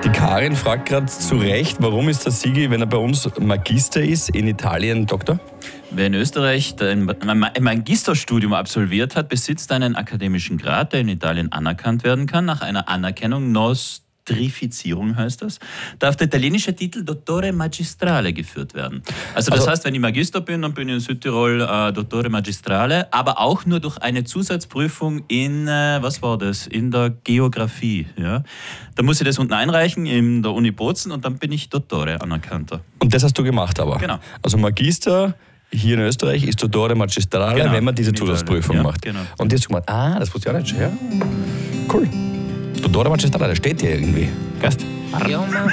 Die Karin fragt gerade zu Recht, warum ist der Sigi, wenn er bei uns Magister ist, in Italien Doktor? Wer in Österreich ein Magisterstudium absolviert hat, besitzt einen akademischen Grad, der in Italien anerkannt werden kann. Nach einer Anerkennung Nostrifizierung heißt das, darf der italienische Titel Dottore Magistrale geführt werden. Also das heißt, wenn ich Magister bin, dann bin ich in Südtirol Dottore Magistrale, aber auch nur durch eine Zusatzprüfung in, in der Geografie. Ja? Da muss ich das unten einreichen in der Uni Bozen und dann bin ich Dottore anerkannter. Und das hast du gemacht aber? Genau. Also Magister hier in Österreich ist Dottore Magistrale, genau, wenn man diese Zusatzprüfung macht. Genau. Und jetzt gesagt, das wusste ich auch nicht. Ja? Cool. Dottore Magistrale, steht hier irgendwie. Gast.